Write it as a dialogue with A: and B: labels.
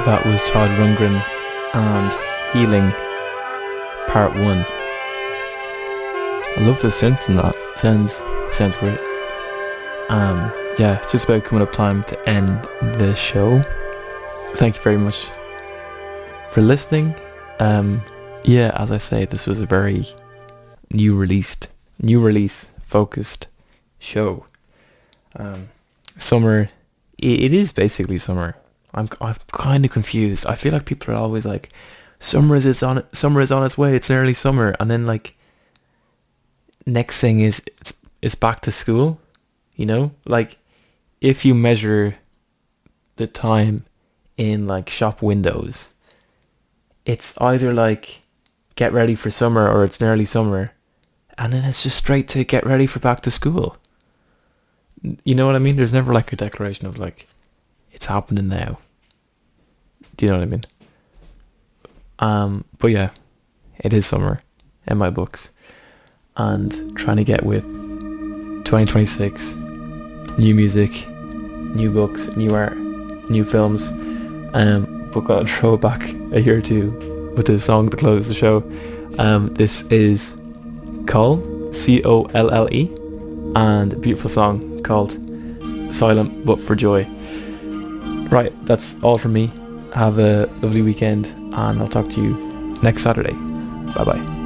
A: That was Todd Rundgren and Healing Part 1. I love the synths in that. Sounds great. Yeah, it's just about coming up time to end the show. Thank you very much for listening. Yeah, as I say, this was a very new release focused show. Summer, it is basically summer. I'm kind of confused. I feel like people are always like, summer is on its way. It's nearly summer, and then like next thing is it's back to school. You know, like if you measure the time in like shop windows, it's either like get ready for summer or it's nearly summer, and then it's just straight to get ready for back to school. You know what I mean? There's never like a declaration of like, it's happening now. Do you know what I mean? But yeah, it is summer in my books, and trying to get with 2026, new music, new books, new art, new films. But gotta throw it back a year or two with the song to close the show. This is Colle, Colle, and a beautiful song called Silent But For Joy. Right, that's all from me. Have a lovely weekend, and I'll talk to you next Saturday. Bye bye.